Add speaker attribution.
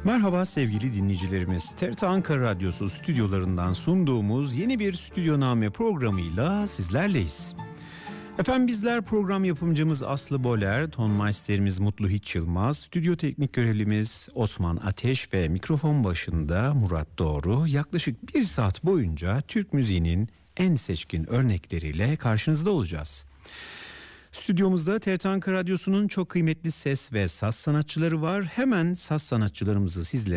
Speaker 1: Merhaba sevgili dinleyicilerimiz. TRT Ankara Radyosu stüdyolarından sunduğumuz yeni bir Stüdyoname programıyla sizlerleyiz. Efendim bizler program yapımcımız Aslı Boler, tonmeisterimiz Mutlu Hiç Yılmaz, stüdyo teknik görevlimiz Osman Ateş ve mikrofon başında Murat Doğru yaklaşık bir saat boyunca Türk müziğinin en seçkin örnekleriyle karşınızda olacağız. Stüdyomuzda TRT Ankara Radyosu'nun çok kıymetli ses ve saz sanatçıları var. Hemen saz sanatçılarımızı sizlere